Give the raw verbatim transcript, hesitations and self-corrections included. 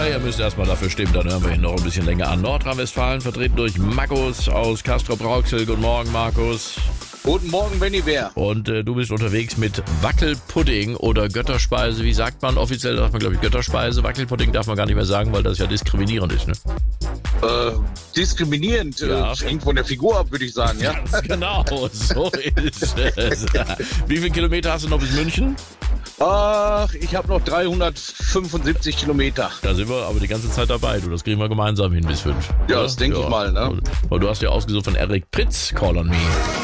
Na, ihr müsst erstmal dafür stimmen, dann hören wir ihn noch ein bisschen länger an. Nordrhein-Westfalen vertreten durch Markus aus Castrop-Rauxel. Guten Morgen, Markus. Guten Morgen, Benny Bär. Und äh, du bist unterwegs mit Wackelpudding oder Götterspeise. Wie sagt man? Offiziell sagt man, glaube ich, Götterspeise. Wackelpudding darf man gar nicht mehr sagen, weil das ja diskriminierend ist, ne? Äh, diskriminierend. Ja. Äh, hängt von der Figur ab, würde ich sagen, ja? Ganz genau, so ist es. Wie viele Kilometer hast du noch bis München? Ach, ich habe noch dreihundertfünfundsiebzig Kilometer. Da sind wir aber die ganze Zeit dabei, du. Das kriegen wir gemeinsam hin bis fünf. Ja, das denke ich mal, ne? Und, und du hast ja ausgesucht von Eric Pritz, Call on Me.